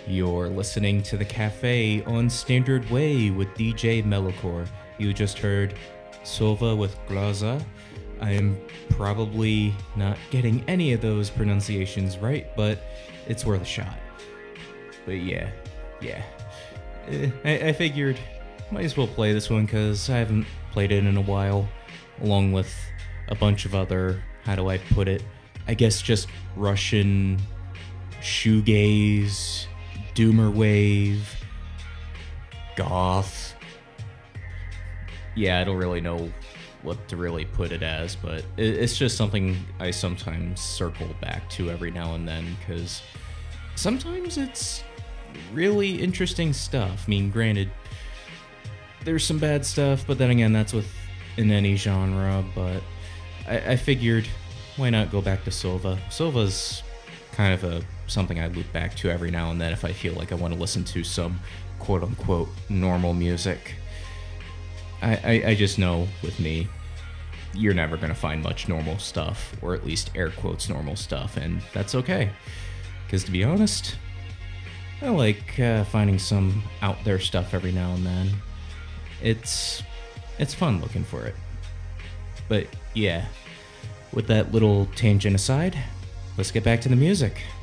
You're listening to The Cafe on Standard Way with DJ Melocore. You just heard Sova with Glaza. I am probably not getting any of those pronunciations right, but it's worth a shot. But yeah. I figured might as well play this one because I haven't played it in a while, along with a bunch of other, how do I put it, I guess just Russian shoegaze, doomer wave, goth. Yeah, I don't really know what to really put it as, but it's just something I sometimes circle back to every now and then, because sometimes it's really interesting stuff. I mean, granted, there's some bad stuff, but then again, that's in any genre, but I figured, why not go back to Sova? Sova's kind of something I loop back to every now and then if I feel like I want to listen to some quote-unquote normal music. I just know, with me, you're never going to find much normal stuff, or at least air quotes normal stuff, and that's okay. Because to be honest, I like finding some out there stuff every now and then. It's fun looking for it. But yeah, with that little tangent aside, let's get back to the music.